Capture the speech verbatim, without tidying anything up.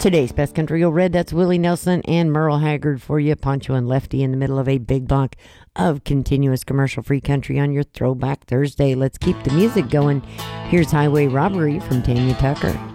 Today's Best Country Old Red, that's Willie Nelson and Merle Haggard for you. Poncho and Lefty in the middle of a big block of continuous commercial-free country on your Throwback Thursday. Let's keep the music going. Here's Highway Robbery from Tanya Tucker.